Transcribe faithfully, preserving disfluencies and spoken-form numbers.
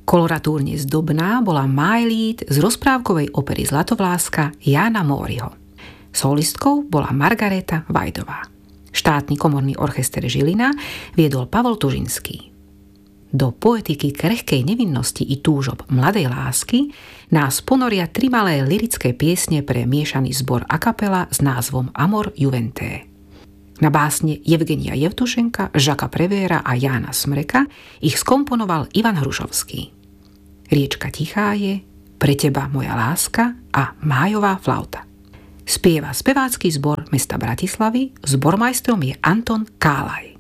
Koloratúrne zdobná bola Májlít z rozprávkovej opery Zlatovláska Jána Móriho. Solistkou bola Margareta Vajdová. Štátny komorný orchester Žilina viedol Pavol Tužinský. Do poetiky krehkej nevinnosti i túžob mladej lásky nás ponoria tri malé lyrické piesne pre miešaný zbor a kapela s názvom Amor Juventé. Na básne Evgenia Jevtušenka, Žaka Prevéra a Jána Smreka ich skomponoval Ivan Hrušovský. Riečka tichá je, Pre teba moja láska a Májová flauta. Spieva spevácky zbor mesta Bratislavy, zbormajstrom je Anton Kálaj.